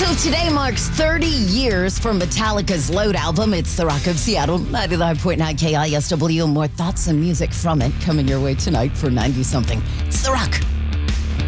So today marks 30 years from Metallica's Load album. It's The Rock of Seattle, 99.9 KISW. More thoughts and music from it coming your way tonight for 90-something. It's The Rock